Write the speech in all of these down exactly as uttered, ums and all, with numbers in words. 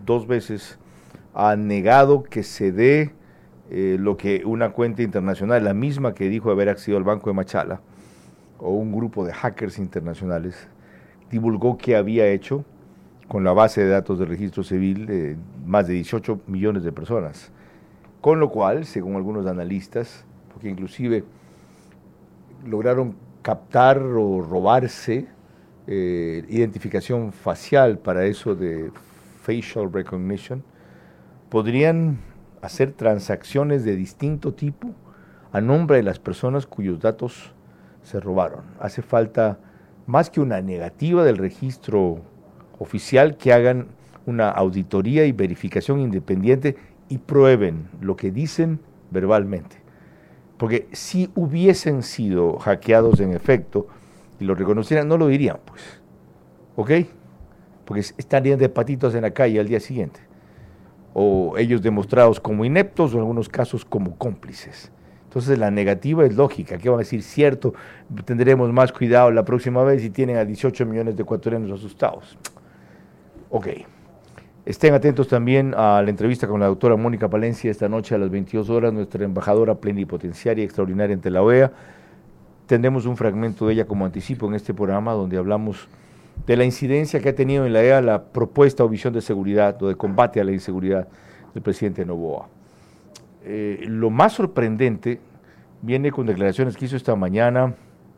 dos veces ha negado que se dé eh, lo que una cuenta internacional, la misma que dijo haber accedido al Banco de Machala, o un grupo de hackers internacionales, divulgó que había hecho con la base de datos del registro civil de más de dieciocho millones de personas. Con lo cual, según algunos analistas, porque inclusive lograron captar o robarse eh, identificación facial para eso de facial recognition, podrían hacer transacciones de distinto tipo a nombre de las personas cuyos datos se robaron. Hace falta más que una negativa del registro oficial, que hagan una auditoría y verificación independiente y prueben lo que dicen verbalmente. Porque si hubiesen sido hackeados en efecto y lo reconocieran, no lo dirían, pues. ¿Ok? Porque estarían de patitos en la calle al día siguiente. O ellos demostrados como ineptos o en algunos casos como cómplices. Entonces la negativa es lógica. ¿Qué van a decir? Cierto, tendremos más cuidado la próxima vez si tienen a dieciocho millones de ecuatorianos asustados. Ok. Estén atentos también a la entrevista con la doctora Mónica Palencia esta noche a las veintidós horas, nuestra embajadora plenipotenciaria extraordinaria ante la O E A. Tendremos un fragmento de ella como anticipo en este programa donde hablamos de la incidencia que ha tenido en la E A la propuesta o visión de seguridad o de combate a la inseguridad del presidente Noboa. Eh, lo más sorprendente viene con declaraciones que hizo esta mañana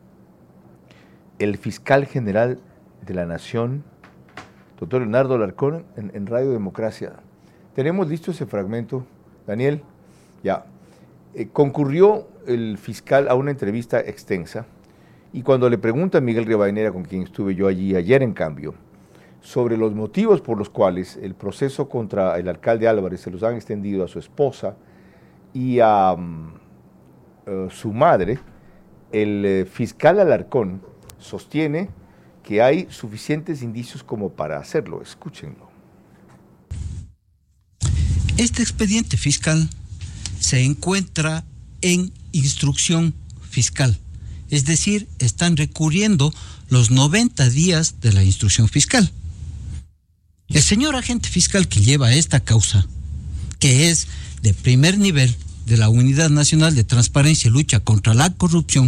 el fiscal general de la Nación, doctor Leonardo Alarcón, en, en Radio Democracia. Tenemos listo ese fragmento, Daniel. Ya. Eh, concurrió el fiscal a una entrevista extensa y cuando le pregunta a Miguel Rivadeneira, con quien estuve yo allí ayer en cambio, sobre los motivos por los cuales el proceso contra el alcalde Álvarez se los han extendido a su esposa y a um, uh, su madre, el eh, fiscal Alarcón sostiene que hay suficientes indicios como para hacerlo. Escúchenlo. Este expediente fiscal se encuentra en instrucción fiscal, es decir, están recurriendo los noventa días de la instrucción fiscal. El señor agente fiscal que lleva esta causa, que es de primer nivel de la Unidad Nacional de Transparencia y Lucha contra la Corrupción,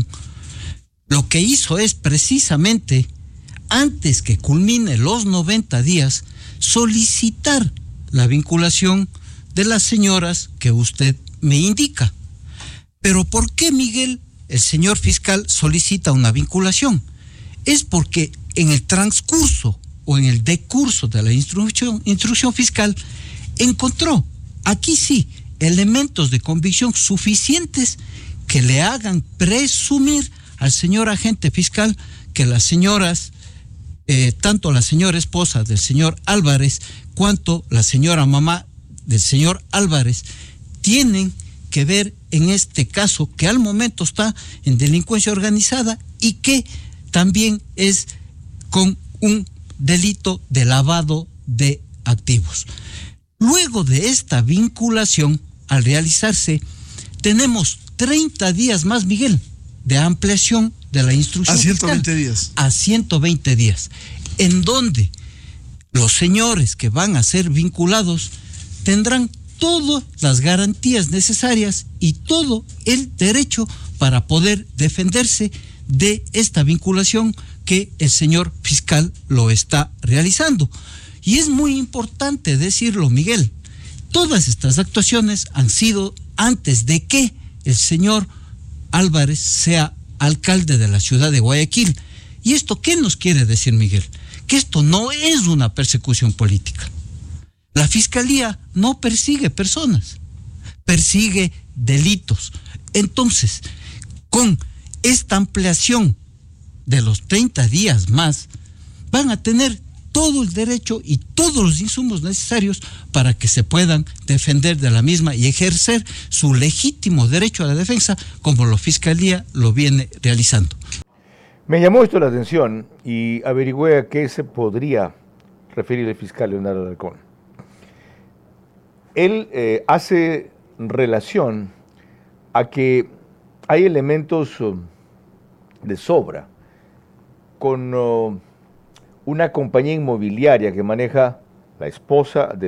lo que hizo es precisamente, antes que culmine los noventa días, solicitar la vinculación de las señoras que usted me indica. Pero ¿por qué, Miguel, el señor fiscal solicita una vinculación? Es porque en el transcurso o en el decurso de la instrucción, instrucción fiscal encontró, aquí sí, elementos de convicción suficientes que le hagan presumir al señor agente fiscal que las señoras, eh, tanto la señora esposa del señor Álvarez cuanto la señora mamá del señor Álvarez, tienen que ver en este caso que al momento está en delincuencia organizada y que también es con un delito de lavado de activos. Luego de esta vinculación, al realizarse, tenemos treinta días más, Miguel, de ampliación de la instrucción a ciento veinte fiscal, días. A ciento veinte días, en donde los señores que van a ser vinculados tendrán todas las garantías necesarias y todo el derecho para poder defenderse de esta vinculación que el señor fiscal lo está realizando. Y es muy importante decirlo, Miguel, todas estas actuaciones han sido antes de que el señor Álvarez sea alcalde de la ciudad de Guayaquil. ¿Y esto qué nos quiere decir, Miguel? Que esto no es una persecución política. La Fiscalía no persigue personas, persigue delitos. Entonces, con esta ampliación de los treinta días más, van a tener todo el derecho y todos los insumos necesarios para que se puedan defender de la misma y ejercer su legítimo derecho a la defensa como la Fiscalía lo viene realizando. Me llamó esto la atención y averigüé a qué se podría referir el fiscal Leonardo Alarcón. Él eh, hace relación a que hay elementos uh, de sobra con uh, una compañía inmobiliaria que maneja la esposa de